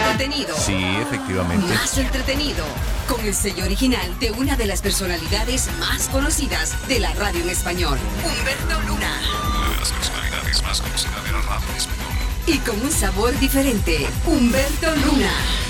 contenido. Sí, efectivamente. Más entretenido. Con el sello original de una de las personalidades más conocidas de la radio en español, Humberto Luna. Una de las personalidades más conocidas de la radio en español. Y con un sabor diferente, Humberto Luna.